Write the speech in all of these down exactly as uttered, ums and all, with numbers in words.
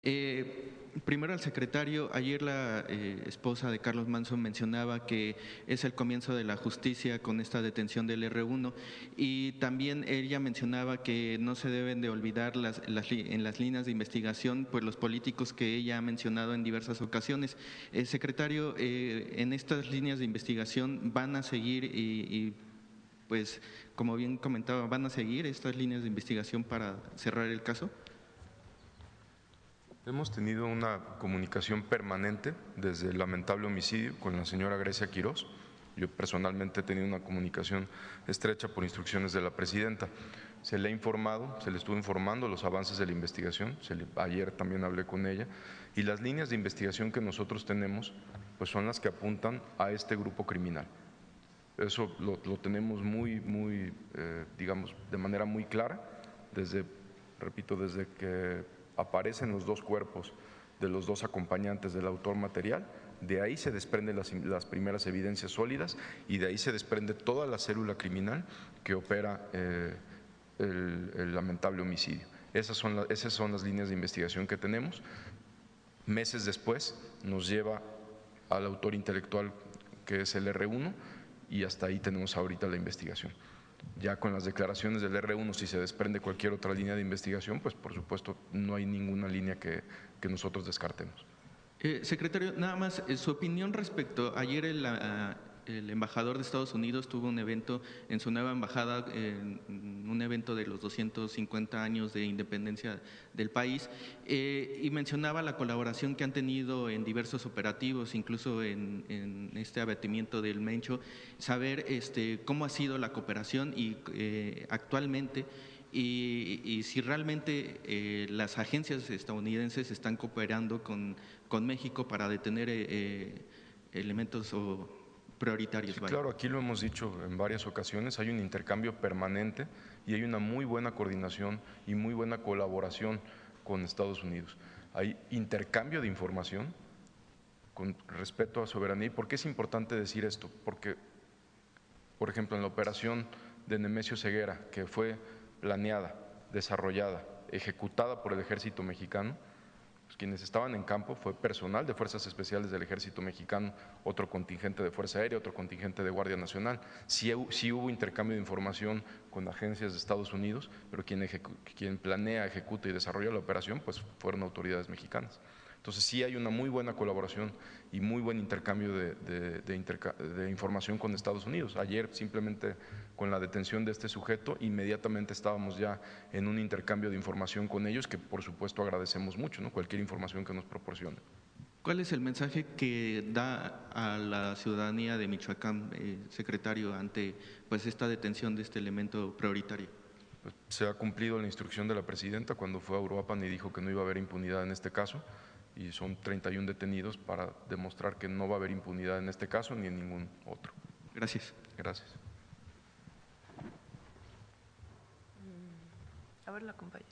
Eh, primero al secretario, ayer la eh, esposa de Carlos Manson mencionaba que es el comienzo de la justicia con esta detención del erre uno y también ella mencionaba que no se deben de olvidar las, las, en las líneas de investigación pues los políticos que ella ha mencionado en diversas ocasiones. El secretario, eh, en estas líneas de investigación van a seguir y, y pues como bien comentaba, van a seguir estas líneas de investigación para cerrar el caso. Hemos tenido una comunicación permanente desde el lamentable homicidio con la señora Grecia Quirós. Yo personalmente he tenido una comunicación estrecha por instrucciones de la presidenta. Se le ha informado, se le estuvo informando los avances de la investigación, se le, ayer también hablé con ella, y las líneas de investigación que nosotros tenemos pues son las que apuntan a este grupo criminal. Eso lo, lo tenemos muy, muy, eh, digamos, de manera muy clara, desde, repito, desde que aparecen los dos cuerpos de los dos acompañantes del autor material, de ahí se desprenden las, las primeras evidencias sólidas y de ahí se desprende toda la célula criminal que opera eh, el, el lamentable homicidio. Esas son, la, esas son las líneas de investigación que tenemos. Meses después nos lleva al autor intelectual que es el erre uno y hasta ahí tenemos ahorita la investigación. Ya con las declaraciones del erre uno, si se desprende cualquier otra línea de investigación, pues por supuesto no hay ninguna línea que, que nosotros descartemos. Eh, secretario, nada más, eh, su opinión respecto, ayer el, uh, el embajador de Estados Unidos tuvo un evento en su nueva embajada, eh, un evento de los doscientos cincuenta años de independencia del país, eh, y mencionaba la colaboración que han tenido en diversos operativos, incluso en, en este abatimiento del Mencho, saber este, cómo ha sido la cooperación y eh, actualmente Y, y si realmente eh, las agencias estadounidenses están cooperando con, con México para detener eh, elementos o prioritarios. Sí, Vaya. claro, aquí lo hemos dicho en varias ocasiones, hay un intercambio permanente y hay una muy buena coordinación y muy buena colaboración con Estados Unidos. Hay intercambio de información con respeto a soberanía. ¿Y por qué es importante decir esto? Porque, por ejemplo, en la operación de Nemesio Ceguera, que fue planeada, desarrollada, ejecutada por el ejército mexicano, pues quienes estaban en campo fue personal de Fuerzas Especiales del Ejército Mexicano, otro contingente de Fuerza Aérea, otro contingente de Guardia Nacional. Sí, sí hubo intercambio de información con agencias de Estados Unidos, pero quien, quien planea, ejecuta y desarrolla la operación pues fueron autoridades mexicanas. Entonces sí hay una muy buena colaboración y muy buen intercambio de, de, de, interca de información con Estados Unidos. Ayer simplemente con la detención de este sujeto inmediatamente estábamos ya en un intercambio de información con ellos que por supuesto agradecemos mucho, ¿no? Cualquier información que nos proporcione. ¿Cuál es el mensaje que da a la ciudadanía de Michoacán, eh, secretario, ante pues esta detención de este elemento prioritario? Pues se ha cumplido la instrucción de la presidenta cuando fue a Uruapan y dijo que no iba a haber impunidad en este caso, y son treinta y un detenidos para demostrar que no va a haber impunidad en este caso ni en ningún otro. Gracias. Gracias. A ver la compañera.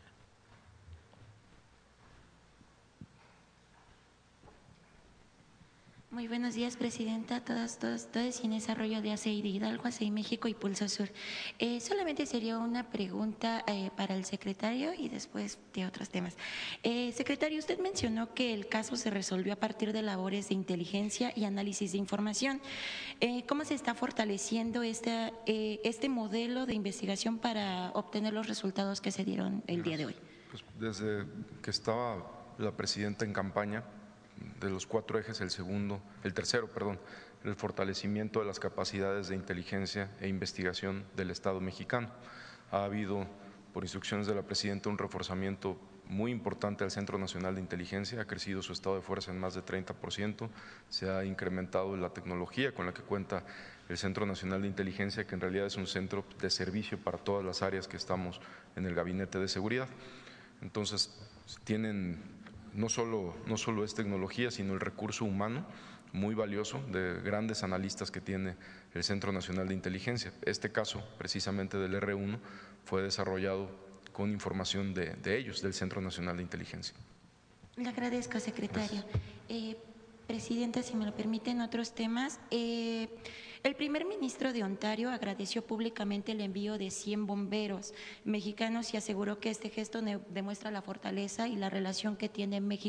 Muy buenos días, Presidenta, todas, todas, todos. Inés Arroyo de A C I de Hidalgo, A C I México y Pulso Sur. Eh, solamente sería una pregunta eh, para el secretario y después de otros temas. Eh, secretario, usted mencionó que el caso se resolvió a partir de labores de inteligencia y análisis de información. Eh, ¿Cómo se está fortaleciendo este, eh, este modelo de investigación para obtener los resultados que se dieron el día de hoy? Pues desde que estaba la presidenta en campaña, de los cuatro ejes, el segundo, el tercero, perdón, el fortalecimiento de las capacidades de inteligencia e investigación del Estado mexicano. Ha habido, por instrucciones de la presidenta, un reforzamiento muy importante al Centro Nacional de Inteligencia, ha crecido su estado de fuerza en más de treinta por ciento, se ha incrementado la tecnología con la que cuenta el Centro Nacional de Inteligencia, que en realidad es un centro de servicio para todas las áreas que estamos en el Gabinete de Seguridad. Entonces, tienen… No solo, no solo es tecnología, sino el recurso humano muy valioso de grandes analistas que tiene el Centro Nacional de Inteligencia. Este caso, precisamente del erre uno, fue desarrollado con información de, de ellos, del Centro Nacional de Inteligencia. Le agradezco, secretario. Eh, Presidenta, si me lo permiten, otros temas. Eh, El primer ministro de Ontario agradeció públicamente el envío de cien bomberos mexicanos y aseguró que este gesto demuestra la fortaleza y la relación que tiene México